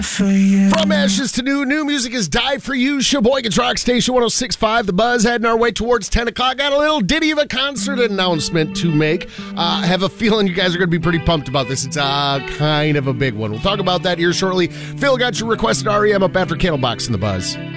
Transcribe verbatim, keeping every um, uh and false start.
For you. From ashes to new, new music is Die For You. Sheboygan's Rock Station one oh six point five. The Buzz heading our way towards ten o'clock. Got a little ditty of a concert announcement to make. Uh, I have a feeling you guys are going to be pretty pumped about this. It's uh, kind of a big one. We'll talk about that here shortly. Phil got your requested R E M up after Candlebox in The Buzz.